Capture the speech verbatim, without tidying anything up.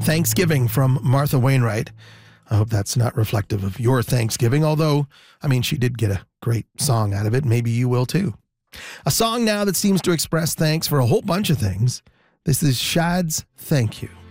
Thanksgiving from Martha Wainwright. I hope that's not reflective of your Thanksgiving, although, I mean, she did get a great song out of it. Maybe you will too. A song now that seems to express thanks for a whole bunch of things. This is Shad's Thank You.